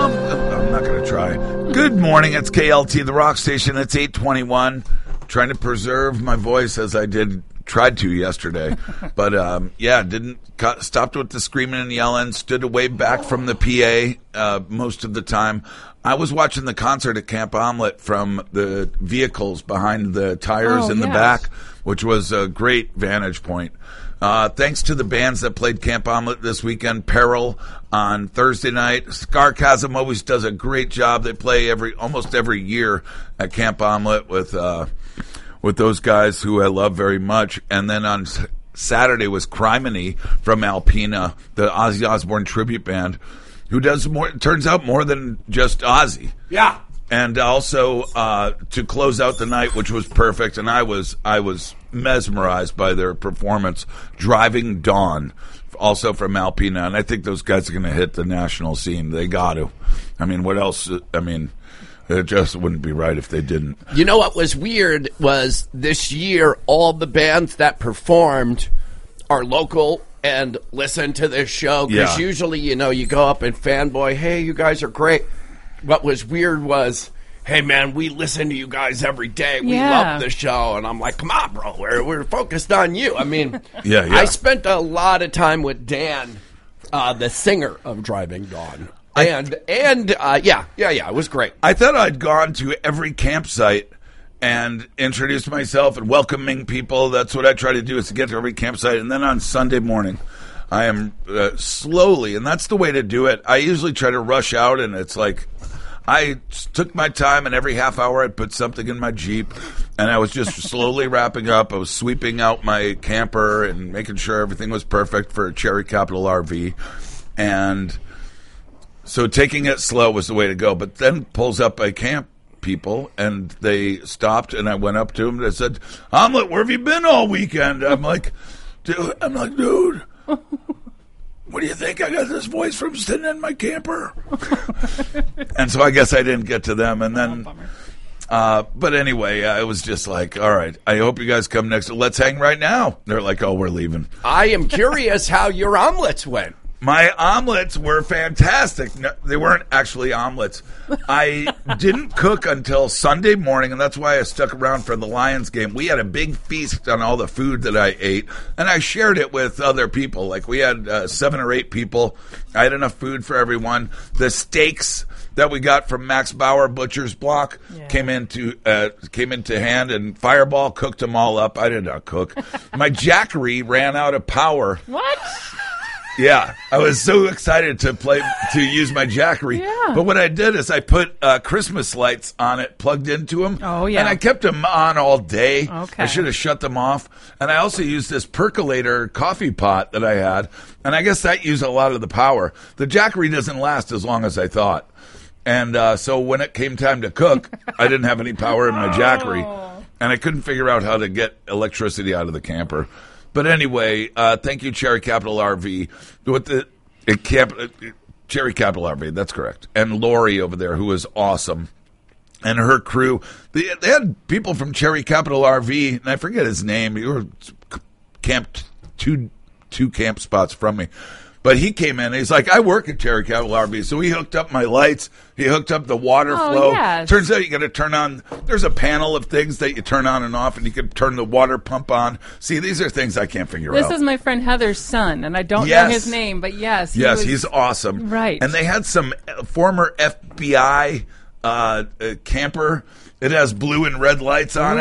I'm not going to try. Good morning. It's KLT, the rock station. It's 8:21. Trying to preserve my voice as I tried to yesterday. But, stopped with the screaming and yelling, stood away back from the PA most of the time. I was watching the concert at Camp Omelette from the vehicles behind the tires in the back, which was a great vantage point. Thanks to the bands that played Camp Omelette this weekend. Peril on Thursday night. Scarcasm always does a great job. They play almost every year at Camp Omelette with those guys who I love very much. And then on Saturday was Criminy from Alpena, the Ozzy Osbourne tribute band, who does more, turns out, more than just Ozzy. Yeah. And also to close out the night, which was perfect, and I was mesmerized by their performance, Driving Dawn, also from Alpena. And I think those guys are going to hit the national scene. They got to. I mean, what else? I mean, it just wouldn't be right if they didn't. You know what was weird was this year, all the bands that performed are local and listen to this show. Because usually, you go up and fanboy, hey, you guys are great. What was weird was, hey, man, we listen to you guys every day. We love the show. And I'm like, come on, bro. We're focused on you. I mean, I spent a lot of time with Dan, the singer of Driving Dawn. It was great. I thought I'd gone to every campsite and introduced myself and welcoming people. That's what I try to do, is to get to every campsite. And then on Sunday morning, I am slowly, and that's the way to do it. I usually try to rush out, and it's like I took my time, and every half hour I'd put something in my Jeep, and I was just slowly wrapping up. I was sweeping out my camper and making sure everything was perfect for Cherry Capital RV. And so taking it slow was the way to go. But then pulls up a camp people, and they stopped, and I went up to them, and I said, Omelette, where have you been all weekend? I'm like, dude. What do you think? I got this voice from sitting in my camper. And so I guess I didn't get to them. And then, but anyway, I was just like, all right, I hope you guys come next. Let's hang right now. They're like, oh, we're leaving. I am curious how your omelets went. My omelets were fantastic. No, they weren't actually omelets. I didn't cook until Sunday morning, and that's why I stuck around for the Lions game. We had a big feast on all the food that I ate, and I shared it with other people. Like, we had 7 or 8 people. I had enough food for everyone. The steaks that we got from Max Bauer Butcher's Block came into hand, and Fireball cooked them all up. I did not cook. My Jackery ran out of power. What? Yeah, I was so excited to use my Jackery. Yeah. But what I did is I put Christmas lights on it, plugged into them. Oh, yeah. And I kept them on all day. Okay. I should have shut them off. And I also used this percolator coffee pot that I had. And I guess that used a lot of the power. The Jackery doesn't last as long as I thought. And so when it came time to cook, I didn't have any power in my Jackery. And I couldn't figure out how to get electricity out of the camper. But anyway, thank you, Cherry Capital RV. With Cherry Capital RV, that's correct. And Lori over there, who was awesome. And her crew. They had people from Cherry Capital RV, and I forget his name. He was camped two camp spots from me. But he came in, and he's like, I work at Cherry Capital RV. So he hooked up my lights. He hooked up the water flow. Yes. Turns out you got to turn on, there's a panel of things that you turn on and off, and you can turn the water pump on. See, these are things I can't figure out. This is my friend Heather's son, and I don't know his name, but yes. He's awesome. Right. And they had some former FBI camper. It has blue and red lights on it.